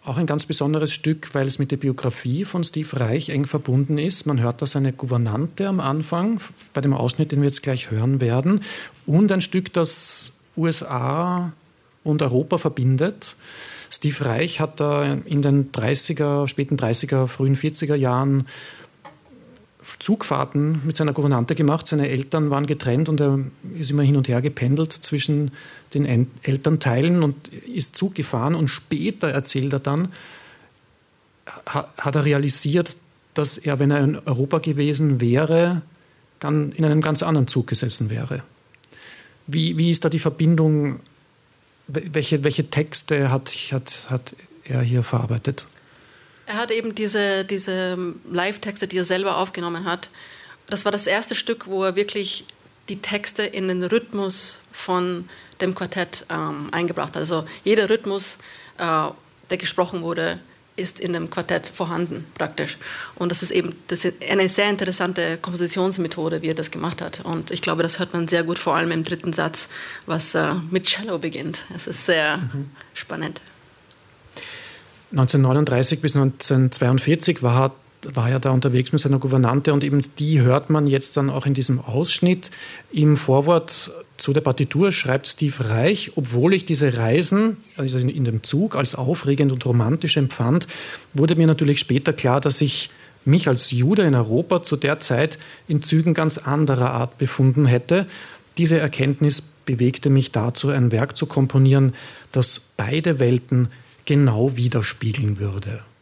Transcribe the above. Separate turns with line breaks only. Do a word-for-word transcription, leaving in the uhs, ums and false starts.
auch ein ganz besonderes Stück, weil es mit der Biografie von Steve Reich eng verbunden ist. Man hört da seine Gouvernante am Anfang, bei dem Ausschnitt, den wir jetzt gleich hören werden. Und ein Stück, das U S A und Europa verbindet. Steve Reich hat da in den dreißiger, späten dreißiger, frühen vierziger Jahren Zugfahrten mit seiner Gouvernante gemacht. Seine Eltern waren getrennt und er ist immer hin und her gependelt zwischen den Elternteilen und ist Zug gefahren. Und später, erzählt er dann, hat er realisiert, dass er, wenn er in Europa gewesen wäre, in einem ganz anderen Zug gesessen wäre. Wie, wie ist da die Verbindung? Welche, welche Texte hat, hat, hat er hier verarbeitet?
Er hat eben diese, diese Live-Texte, die er selber aufgenommen hat. Das war das erste Stück, wo er wirklich die Texte in den Rhythmus von dem Quartett ähm, eingebracht hat. Also jeder Rhythmus, äh, der gesprochen wurde, ist in dem Quartett vorhanden praktisch. Und das ist eben das ist eine sehr interessante Kompositionsmethode, wie er das gemacht hat. Und ich glaube, das hört man sehr gut, vor allem im dritten Satz, was äh, mit Cello beginnt. Es ist sehr mhm. spannend.
neunzehnhundertneununddreißig bis neunzehnhundertzweiundvierzig war, war er da unterwegs mit seiner Gouvernante und eben die hört man jetzt dann auch in diesem Ausschnitt. Im Vorwort zu der Partitur schreibt Steve Reich: Obwohl ich diese Reisen, also in dem Zug, als aufregend und romantisch empfand, wurde mir natürlich später klar, dass ich mich als Jude in Europa zu der Zeit in Zügen ganz anderer Art befunden hätte. Diese Erkenntnis bewegte mich dazu, ein Werk zu komponieren, das beide Welten genau widerspiegeln würde.